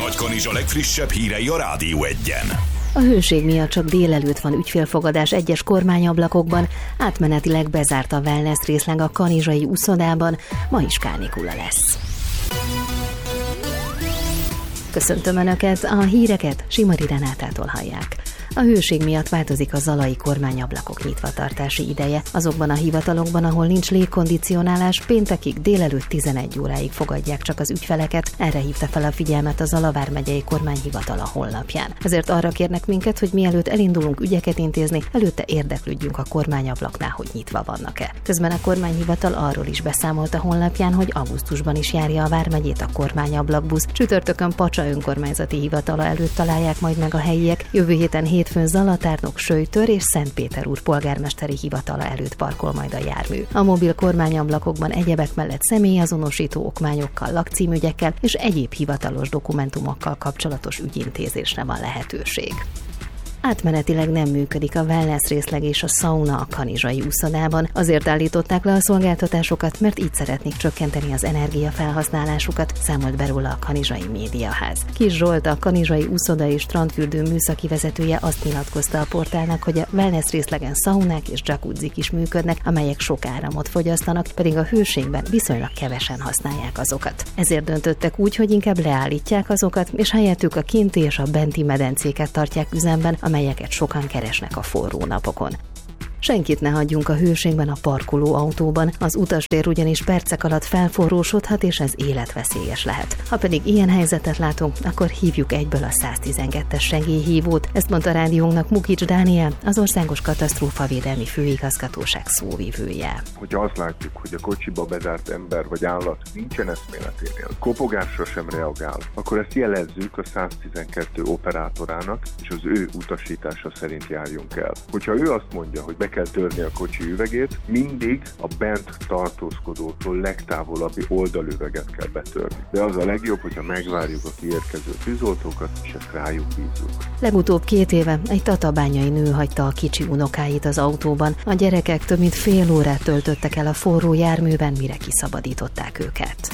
Nagy-Kanizsa legfrissebb hírei a Rádió Egyen. A hőség miatt csak délelőtt van ügyfélfogadás egyes kormányablakokban, átmenetileg bezárt a wellness részleg a kanizsai uszodában, ma is kánikula lesz. Köszöntöm Önöket, a híreket Simari Renátától hallják. A hőség miatt változik a zalai kormányablakok nyitvatartási ideje. Azokban a hivatalokban, ahol nincs légkondicionálás, péntekig délelőtt 11 óráig fogadják csak az ügyfeleket. Erre hívta fel a figyelmet a Zala vármegyei kormányhivatal a honlapján. Ezért arra kérnek minket, hogy mielőtt elindulunk ügyeket intézni, előtte érdeklődjünk a kormányablaknál, hogy nyitva vannak-e. Közben a kormányhivatal arról is beszámolt a honlapján, hogy augusztusban is járja a vármegyét a kormányablakbusz. Csütörtökön Pacsa önkormányzati hivatala előtt találják majd meg a helyiek. Jövő héten hétfőn Zalatárnok, Söjtör és Szentpéterúr polgármesteri hivatala előtt parkol majd a jármű. A mobil kormányablakokban egyebek mellett személyazonosító okmányokkal, lakcímügyekkel és egyéb hivatalos dokumentumokkal kapcsolatos ügyintézésre van lehetőség. Átmenetileg nem működik a wellness részleg és a szauna a kanizsai uszodában. Azért állították le a szolgáltatásokat, mert így szeretnék csökkenteni az energiafelhasználásukat, számolt be róla a Kanizsai Médiaház. Kis Zsolt, a kanizsai uszoda és strandfürdő műszaki vezetője azt nyilatkozta a portálnak, hogy a wellness részlegen szaunák és jacuzzik is működnek, amelyek sok áramot fogyasztanak, pedig a hőségben viszonylag kevesen használják azokat. Ezért döntöttek úgy, hogy inkább leállítják azokat, és helyettük a kinti és a benti medencéket tartják üzemben, amelyeket sokan keresnek a forró napokon. Senkit ne hagyjunk a hőségben a parkoló autóban, az utastér ugyanis percek alatt felforrósodhat, és ez életveszélyes lehet. Ha pedig ilyen helyzetet látunk, akkor hívjuk egyből a 112-es segélyhívót. Ezt mondta rádiónknak Mukics Dániel, az Országos Katasztrófavédelmi Főigazgatóság szóvivője. Hogyha azt látjuk, hogy a kocsiba bezárt ember vagy állat nincsen eszméleténél, kopogásra sem reagál, akkor ezt jelezzük a 112 operátorának, és az ő utasítása szerint járjunk el. Hogyha ő azt mondja, hogy kell törni a kocsi üvegét, mindig a bent tartózkodótól legtávolabbi oldalüveget kell betörni. De az a legjobb, hogyha megvárjuk a kiérkező tűzoltókat, és ezt rájuk bízzuk. Legutóbb 2 éve egy tatabányai nő hagyta a kicsi unokáit az autóban. A gyerekek több mint fél órát töltöttek el a forró járműben, mire kiszabadították őket.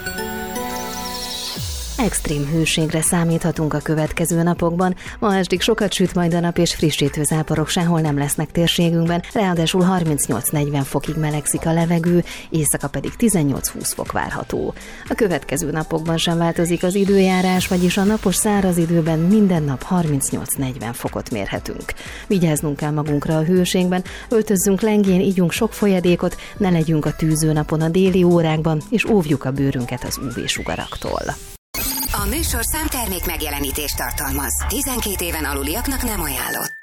Extrém hőségre számíthatunk a következő napokban. Ma estig sokat süt majd a nap, és frissítő záporok sehol nem lesznek térségünkben, ráadásul 38-40 fokig melegszik a levegő, éjszaka pedig 18-20 fok várható. A következő napokban sem változik az időjárás, vagyis a napos száraz időben minden nap 38-40 fokot mérhetünk. Vigyáznunk kell magunkra a hőségben, öltözzünk lengén, ígyunk sok folyadékot, ne legyünk a tűzőnapon a déli órákban, és óvjuk a bőrünket az UV-sugaraktól. A műsorszám termék megjelenítést tartalmaz. 12 éven aluliaknak nem ajánlott.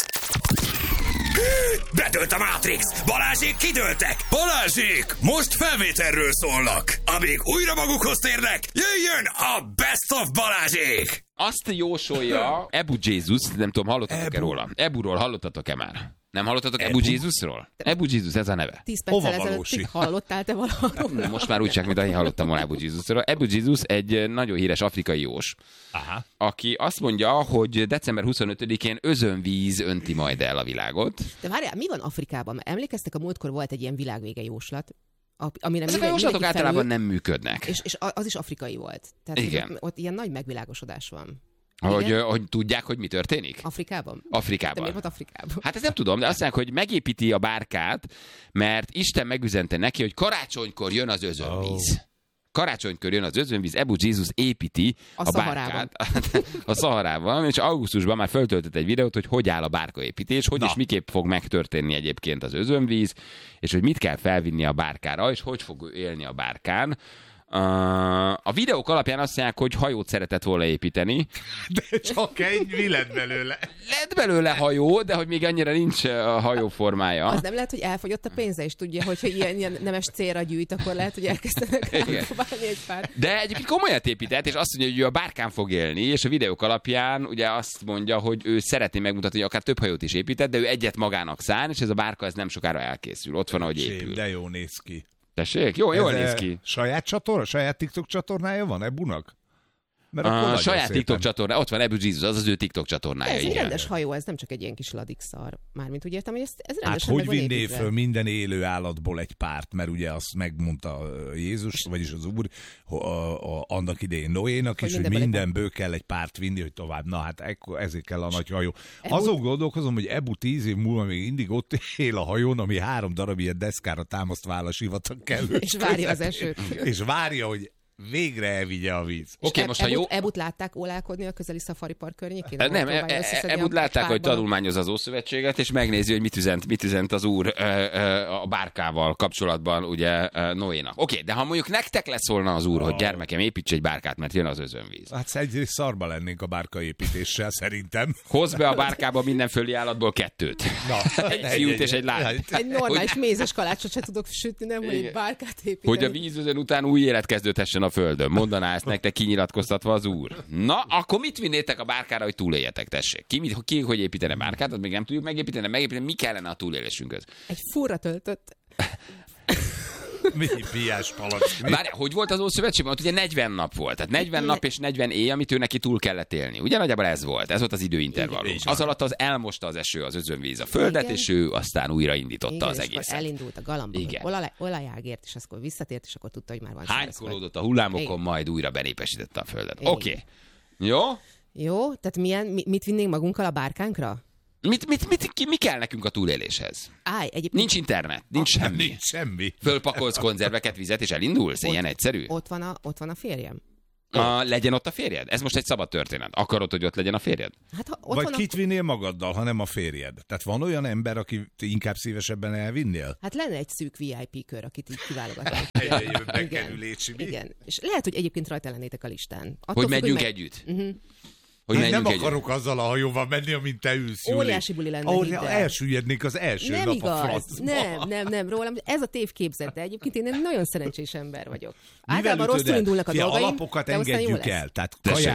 Bedőlt a Matrix! Balázsék kidőltek! Balázsék! Most felvételről szólnak! Amíg újra magukhoz térnek, jöjjön a Best of Balázsék! Azt jósolja Ebu Jézus, nem tudom, hallottatok-e róla? Eburól hallottatok-e már? Nem hallottatok Ebu Jézusról? Ebu Jézus, ez a neve. 10 perccel ezelőtt hallottál te valahogy? Most már úgy csak, mint ahogy hallottam volna Ebu Jézusról. Ebu Jézus egy nagyon híres afrikai jós, aki azt mondja, hogy december 25-én özönvíz önti majd el a világot. De várjál, mi van Afrikában? Emlékeztek, a múltkor volt egy ilyen világvége jóslat, amire ezek a jóslatok általában nem működnek. És az is afrikai volt. Tehát igen. Ott ilyen nagy megvilágosodás van. Hogy tudják, hogy mi történik? Afrikában? Afrikában. De miért volt Afrikában? Hát ezt nem tudom, de azt mondják, hogy megépíti a bárkát, mert Isten megüzente neki, hogy karácsonykor jön az özönvíz. Karácsonykor jön az özönvíz, Ebu Jézus építi a bárkát a Szaharában, és augusztusban már föltöltött egy videót, hogy áll a bárkaépítés, hogy és miképp fog megtörténni egyébként az özönvíz, és hogy mit kell felvinni a bárkára, és hogy fog élni a bárkán. A videók alapján azt mondják, hogy hajót szeretett volna építeni. De csak egy, mi lett belőle? Lett belőle hajó, de hogy még annyira nincs a hajó formája. Az nem lehet, hogy elfogyott a pénze, és tudja, hogy ilyen nemes célra gyűjt, akkor lehet, hogy elkezdenek próbálni egy pár. De egyébként komolyat épített, és azt mondja, hogy ő a bárkán fog élni, és a videók alapján ugye azt mondja, hogy ő szeretné megmutatni, hogy akár több hajót is épített, de ő egyet magának szán, és ez a bárka ez nem sokára elkészül. Ott van, ahogy épül. De jó néz ki. Tessék? Jól néz ki. Saját TikTok csatornája van Ebunak? A saját TikTok csatorna, ott van Ebu Jesus, az ő TikTok csatornája. Ez egy rendes hajó, ez nem csak egy ilyen kis ladikszar. Mármint úgy értem, hogy ez Hát rendesen hogy vinné föl minden élő állatból egy párt, mert ugye azt megmondta Jézus, vagyis az Úr, annak idején Noénak is, hogy mindenből kell egy párt vinni, hogy tovább. Na hát ezért kell a nagy hajó. Azon gondolkozom, hogy Ebu 10 év múlva még mindig ott él a hajón, ami 3 darab ilyen deszkára támasztva áll a sivatag kellő. És várja az esőt. És várja, hogy végre elvigye a víz. Oké, most ha jó... Ebut látták ólálkodni a közeli Safari Park környékén? Nem, Ebut látták, hogy tanulmányoz az Ószövetséget, és megnézi, hogy mit üzent az Úr a bárkával kapcsolatban, ugye Noénak. Oké, de ha mondjuk nektek leszólna az Úr, hogy gyermekem, építs egy bárkát, mert jön az özönvíz. Hát egyrészt szarba lennénk a bárkaépítéssel, szerintem. Hozz be a bárkába minden föli állatból 2. Na, egy fiút és egy lányt. Egy normális mézes kalácsot se tudok sütni, nem, hogy egy bárkát építeni. Hogy a vízözön után új élet kezdődhessen a földön. Mondaná ezt nektek kinyilatkoztatva az Úr. Na, akkor mit vinnétek a bárkára, hogy túléljetek, tessék? Ki hogy építene bárkát, azt még nem tudjuk megépíteni, mi kellene a túlélésünkhöz? Egy furra töltött. Mi piás palack? Várj, hogy volt az Ószövetségben? Ott ugye 40 nap volt. Tehát 40 nap és 40 éj, amit ő neki túl kellett élni. Ugye nagyjából ez volt. Ez volt az időintervallum. Az alatt az elmosta az eső, az özönvíz a földet, és ő aztán újraindította az egészet. Elindult a galamba, olajágért, és akkor visszatért, és akkor tudta, hogy már van. Hánykolódott a hullámokon, majd újra benépesítette a földet. Oké. Jó? Jó, tehát mit vinnénk magunkkal a bárkánkra? Mi kell nekünk a túléléshez? Egyébként... Nincs internet, nincs semmi. Nincs semmi. Fölpakolsz konzerveket, vizet, és elindulsz? Ilyen egyszerű? Ott van a férjem. Legyen ott a férjed? Ez most egy szabad történet. Akarod, hogy ott legyen a férjed? Hát, vagy kit vinnél magaddal, ha nem a férjed? Tehát van olyan ember, aki inkább szívesebben elvinnél? Hát lenne egy szűk VIP kör, akit így kiválogatnak. Igen. És lehet, hogy egyébként rajta lennétek a listán. Hogy megyünk együtt. Nem akarok azzal a hajóval menni, amint te ülsz, Júli. Óriási buli lenne. Elsüllyednék az első nem nap igaz. a francba. Nem, rólam. Ez a tévképzet, de egyébként én egy nagyon szerencsés ember vagyok. Általában rosszul indulnak a dolgaim, alapokat engedjük el. Tehát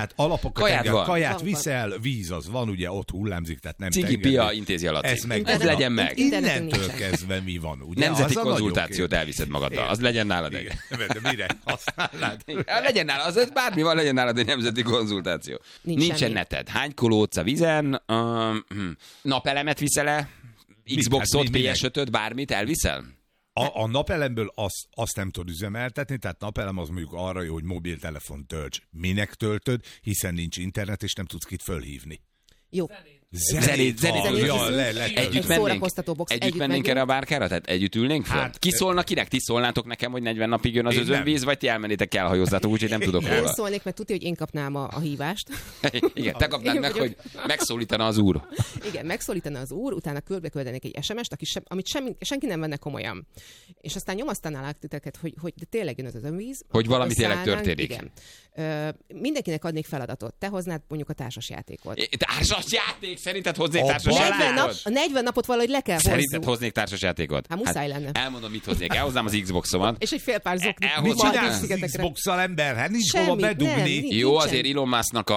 kaját viszel, víz az van, ugye ott hullámzik, tehát nem Cigi Pia intézi alatt. Ez legyen meg. Innentől kezdve mi van, ugye? Nemzeti konzultációt elviszed magaddal. Az legyen nálad egy. De mire használnád? Legyen nálad, az bármi van, legyen nálad egy nemzeti konzultáció. Nincsen neted. Hánykolódsz a vizen? Napelemet viszel-e? Xboxot, PS5-öt, bármit elviszel? A napelemből azt nem tudod üzemeltetni, tehát napelem az mondjuk arra jó, hogy mobiltelefon tölts. Minek töltöd? Hiszen nincs internet, és nem tudsz kit fölhívni. Jó. Zenét. Együtt mennénk erre a bárkára? Tehát együtt ülnénk föl? Hát, ki szólna kinek? Ti szólnátok nekem, hogy 40 napig jön az özönvíz, vagy ti elmennétek, elhajózzátok, úgyhogy nem tudok róla. Én szólnék, mert tudja, hogy én kapnám a hívást. Igen, te kapnád meg, hogy megszólítana az Úr. Igen, megszólítana az Úr, utána küldeni egy SMS-t, amit senki nem venne komolyan. És aztán nyomasztanálák titeket, hogy de tényleg jön az özönvíz. Hogy valami tényleg történik. Igen. Mindenkinek adnék feladatot. Te hoznád mondjuk a társasjátékot. Társasjáték? Szerinted hoznék társasjátékot? A 40 napot valahogy le kell hozzuk. Szerinted hoznék társasjátékot? Hát muszáj lenne. Elmondom, mit hoznék. Elhoznám az Xboxomat. És egy fél pár zoknit. Mit csinálsz az Xbox-szal, ember? Hát nincs hova bedugni. Jó, azért Elon Musknak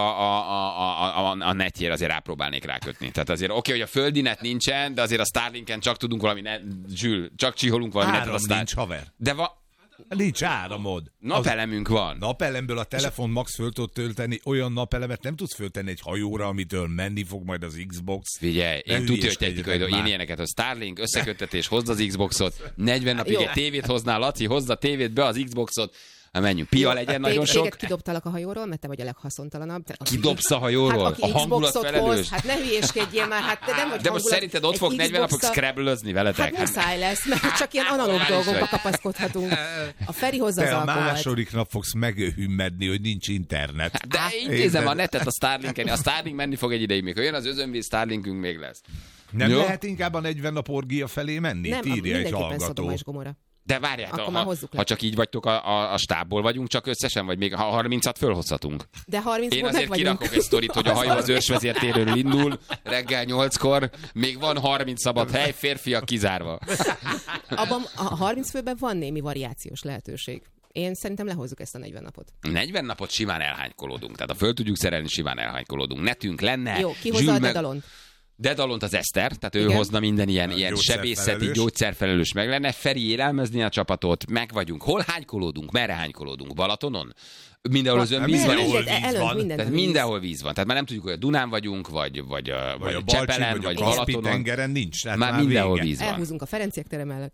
a netjére azért rápróbálnék rákötni. Tehát azért oké, hogy a földi net nincsen, de azért a Starlinken csak tudunk valami csak csiholunk valami netet. Áram nincs, haver. Nincs áramod. Napelemünk van. Napelemből a telefon max föl tud tölteni, olyan napelemet nem tudsz föltenni egy hajóra, amitől menni fog majd az Xbox. Figyelj, én tudja, hogy technikai, én ilyeneket, a Starlink összeköttetés, hozd az Xboxot, 40 napig egy tévét hoznál, Laci, hozd a tévét be az Xboxot, menjünk. Pia legyen nagyon sok. Téged kidobtalak a hajóról, mert te vagy a leghaszontalanabb. Kidobsz a hajóról? Hát, a hangulat felelős? Hát ne hülyéskedjél már, hát te nem vagy de most szerinted ott fog 40 napok scrabble-özni veletek? Hát muszáj lesz, mert csak ilyen analóg dolgokba kapaszkodhatunk. A Feri hozza az alkoholt. A második nap fogsz meghümmedni, hogy nincs internet. De intézem a netet a Starlinken. A Starlink menni fog egy ideig még. Ha jön az özönvíz, Starlinkünk még lesz. Nem lehet inkább a 40 nap orgia felé menni? Nem, mindenképpen Szodoma és Gomorra. De várjátok, ha csak így vagytok a stábból vagyunk, csak összesen, vagy még 30-at fölhozhatunk. De 30-ból én azért kirakok egy sztorit, hogy a hajó az őrsvezértéről indul, reggel 8-kor, még van 30 szabad hely, férfiak kizárva. Abban a 30 főben van némi variációs lehetőség. Én szerintem lehozzuk ezt a 40 napot. 40 napot simán elhánykolódunk. Tehát ha föl tudjuk szerelni, simán elhánykolódunk. Netünk lenne. Jó, ki hozza a Dedalont? Dedalont az Eszter, tehát ő hozna minden ilyen sebészeti, gyógyszerfelelős meg lenne. Feri élelmezni a csapatot, meg vagyunk. Hol hánykolódunk? Merre hánykolódunk? Balatonon? Mindenhol az víz van. Tehát mindenhol víz van. Tehát már nem tudjuk, hogy a Dunán vagyunk, vagy a Csepelen, vagy a Balatonon. Tengeren nincs. Már mindenhol víz van. Elhúzunk a Ferenciek tere mellett.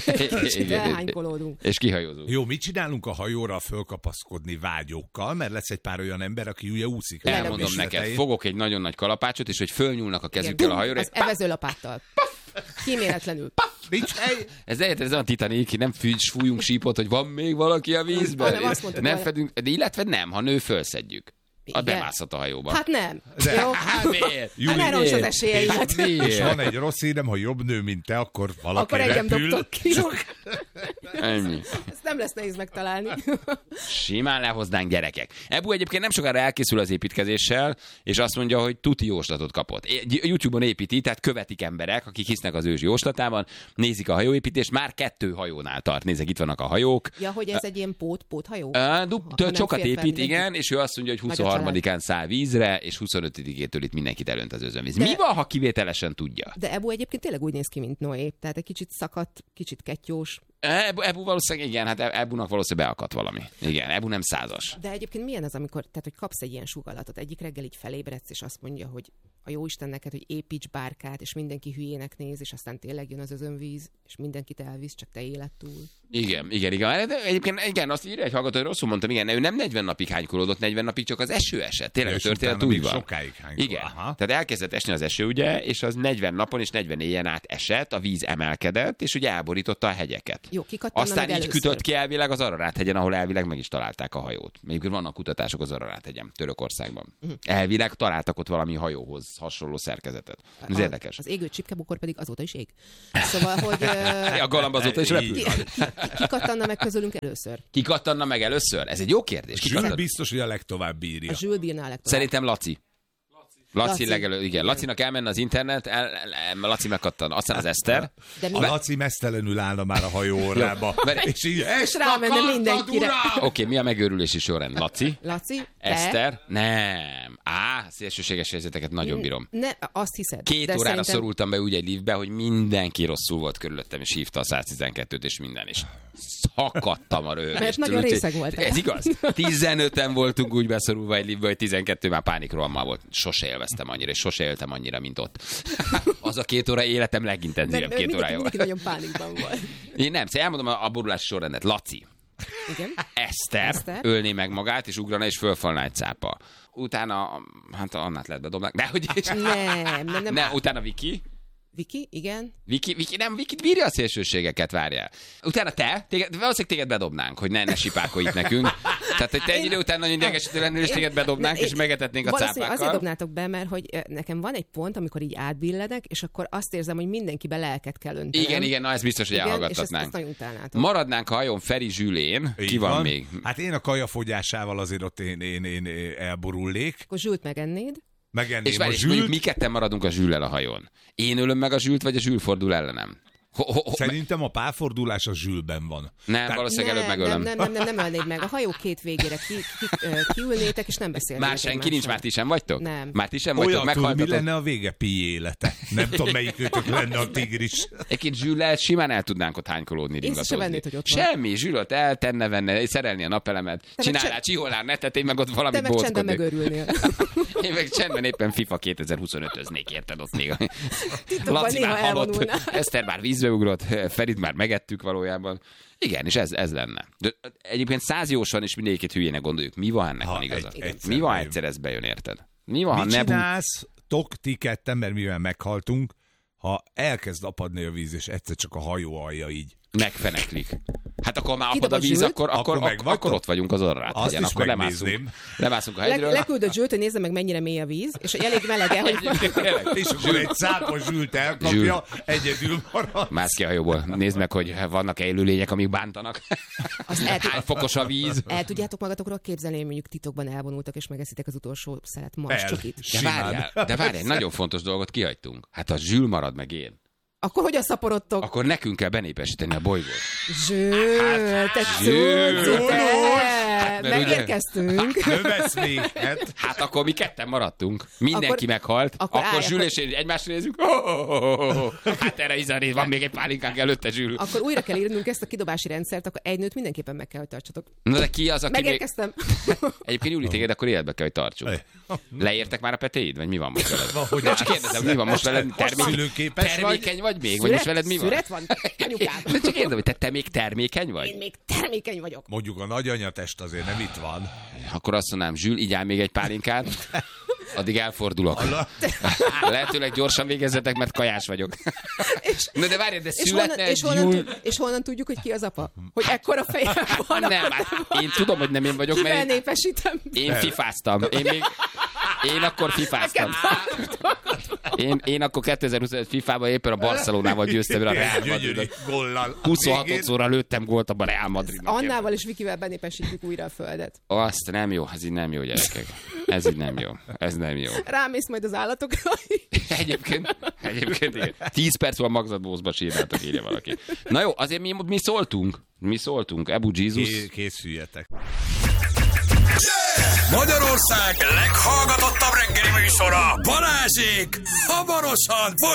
Elhánykolódunk. És kihajózunk. Jó, mit csinálunk a hajóra fölkapaszkodni vágyókkal, mert lesz egy pár olyan ember, aki ugye úszik. Elmondom neked, fogok egy nagyon nagy kalapácsot, és hogy fölnyúlnak a kezükkel a hajóra. Az evezőlapáttal. Kíméletlenül. Ez olyan Titanic, nem fújunk sípot, hogy van még valaki a vízben. Nem fedünk, de illetve nem, ha nő, fölszedjük. Bemászhat a hajóba. Hát nem. De, jó? Hát miért? Hát az esélyeimet. És van egy rossz hírem, ha jobb nő, mint te, akkor valaki akkor engem dobtok ki. Ennyi. Ezt nem lesz nehéz megtalálni. Simán lehoznánk, gyerekek. Ebu egyébként nem sokára elkészül az építkezéssel, és azt mondja, hogy tuti jóslatot kapott. YouTube-on építi, tehát követik emberek, akik hisznek az ős jóslatában, nézik a hajóépítést, már 2 hajónál tart. Nézzek, itt vannak a hajók. Ja, hogy ez egy ilyen póthajó? Sokat épít, igen, és ő azt mondja, hogy 23-án száll vízre, és 25-től itt mindenkit elönt az özönvíz. Mi van, ha kivételesen tudja? De Ebu egyébként tényleg úgy néz ki, mint Noé. Tehát egy kicsit szakadt, kicsit kettyós. Ebu valószínűleg, igen, hát Ebunak valószínűleg beakadt valami. Igen, Ebu nem 100-as. De egyébként milyen az, amikor, tehát, hogy kapsz egy ilyen sugallatot, egyik reggel így felébredsz, és azt mondja, hogy a jóisten neked, hogy építs bárkát, és mindenki hülyének néz, és aztán tényleg jön az özönvíz, és mindenkit elvisz, csak te élet túl. Igen. De egyébként igen, azt írja egy hallgató, hogy rosszul mondtam, igen, ő nem 40 napig hánykolódott, 40 napig csak az eső esett. Tényleg a történet úgy van. Sokáig hánykolódott. Igen. Tehát elkezdett esni az eső, ugye, és az 40 napon és 40 éjjel át esett, a víz emelkedett, és ugye elborította a hegyeket. Jó, aztán így kütött ki elvileg az Ararát-hegyen, ahol elvileg meg is találták a hajót. Még vannak kutatások az Ararát-hegyen, Törökországban. Elvileg találtak ott valami hajóhoz hasonló szerkezetet. Ez érdekes. Az égő csipkebukor pedig azóta is ég. Szóval, hogy... a galamb azóta is repül. Ki kattanna meg közülünk először? Ki kattanna meg először? Ez egy jó kérdés. Zsül biztos, hogy a legtovább bírja. A Zsül bírná a legtovább. Szerintem Laci. Laci legelő, igen. Lacinak elmenne az internet, Laci megkattan. Aztán az Eszter. A Laci mesztelenül állna már a hajó orrába. És így, és rámenne mindenkire. Oké, mi a megőrülési sorrend? Laci? Eszter? Nem. Szélsőséges helyzeteket nagyon bírom. Azt hiszed. 2 órára szerintem... szorultam be úgy egy liftbe, hogy mindenki rosszul volt körülöttem, és hívta a 112-t, és minden is. Szakadtam a röhögést. Mert nagyon részeg volt. Ez igaz? 15-en voltunk úgy beszorulva egy liftbe, hogy 12 már pánikrohammal volt. Sose élveztem annyira, és sose éltem annyira, mint ott. Az a 2 óra életem legintenzívebb 2 órája volt. Mindenki nagyon pánikban volt. Én nem, elmondom a borulási sorrendet. Laci. Igen. Eszter ölné meg magát, és ugrana, és fölfalna egy cápa. Utána, hát Annát lehet bedobnak. De hogy is? Nem. Utána Viki. Viki, igen. Viki bírja a szélsőségeket, várjál. Utána valószínűleg téged bedobnánk, hogy ne sipákolj itt nekünk. Tehát, hogy te egy idő után nagyon idegesítő lennél, és téged bedobnánk, és megetetnénk a cápákkal. Azért dobnátok be, mert hogy nekem van egy pont, amikor így átbilledek, és akkor azt érzem, hogy mindenkibe lelket kell öntenem. Igen, na ez biztos, hogy elhallgattatnánk. És ezt nagyon utálnátok. Maradnánk a hajón Feri Zsülén. Ki van még? Hát én a kajafogyásával azért ott én elborullék. Akkor Zsült megennéd. És mondjuk mi ketten maradunk a Zsüllel a hajón. Én ölöm meg a Zsült, vagy a Zsül fordul ellenem? Szerintem a párfordulás a Zsülben van. Nem, valószínűleg előbb megölöm. Nem ölnéd meg. A hajó 2 végére kiülnétek, és nem beszélnétek. Már senki nincs, már ti sem vagytok? Nem. Már ti sem vagytok, meghaltatok. Mi lenne a vége Pi élete? Nem tudom, melyikőtök lenne a tigris. Egyébként Zsüllel simán el tudnánk ott hánykolódni, ringatózni. Semmi, Zsülöt eltenne, venne, szerelni a napelemet, csiholnál netet, én meg ott valamit bóckodnék. Te meg csendben megörülnél. Én meg csendben éppen FIFA 2025-öznék, érted ott még. Laci már halott, Eszter már vízbe ugrott, Ferit már megettük valójában. Igen, és ez lenne. De egyébként 100 jósan is mindegyikét hülyének gondoljuk. Mi van ennek van igaza? Mi van egyszer ez bejön, érted? Mi van, mit csinálsz, ti ketten, mert mivel meghaltunk, ha elkezd apadni a víz, és egyszer csak a hajó alja így megfeneklik. Hát akkor már apad a víz, akkor ott vagyunk az Ararát-hegyen. Akkor lemászunk a hegyről. Leküldött Zsült, hogy nézze meg, mennyire mély a víz, és elég melege, hogy... És akkor egy cápos Zsült elkapja, egyedül marad. Mász ki a hajóból. Nézd meg, hogy vannak-e élőlények, amik bántanak. Hány fokos a víz. El tudjátok magatokról képzelni, hogy mondjuk titokban elvonultak, és megeszitek az utolsó szelet marscsokit. De várjál, nagyon fontos dolgot kihagytunk. Hát a Zsül marad meg én. Akkor hogyan szaporodtok? Akkor nekünk kell benépesíteni a bolygót. Zsül, te cucc! megérkeztünk. Növesz még. Hát akkor mi ketten maradtunk. Mindenki meghalt. Akkor Zsül és én egymásra nézünk. Hát erre Izari, van még egy pálinkánk előtte, Zsül. Akkor újra kell írnunk ezt a kidobási rendszert, akkor egy nőt mindenképpen meg kell, hogy tartsatok. Na de ki az, aki megérkeztem. Egyébként Júli, téged akkor életbe kell, hogy tartsuk. Leértek már a petéid? Vagy mi van most veled? Csak kérdezem, mi van most veled? Termékeny vagy még? Vagy most veled mi van? Szüret van? Anyukám. De csak kérdezem, hogy te még termékeny vagy? Én még termékeny vagyok. Mondjuk a nagyanyatest azért nem itt van. Akkor azt mondanám, Zsül, igyál még egy pálinkát, addig elfordulok. Lehetőleg gyorsan végezzetek, mert kajás vagyok. Na de várj, de születne egy Júl... És honnan tudjuk, hogy ki az apa? Hogy ekkora fejem van? Nem, hát én tudom, hogy nem én vagyok, kivel mert népesítem? Én fifáztam. Én akkor fifáztam. Én akkor 2025 FIFA-ban éppen a Barcelonával győztem a Real Madridot. 26-szorra lőttem gólt a Real Madridnak. Annával és Vikivel benépesítjük újra a földet. Azt nem jó, ez így nem jó, gyerekek. Ez így nem jó. Ez nem jó. Rámész majd az állatokra. Egyébként igen. 10 perc van magzatbózba sírnátok, írja valaki. Na jó, azért mi szóltunk. Ebu Jézus. Készüljetek. Magyarország leghallgatottabb reggeli műsora, Balázsék hamarosan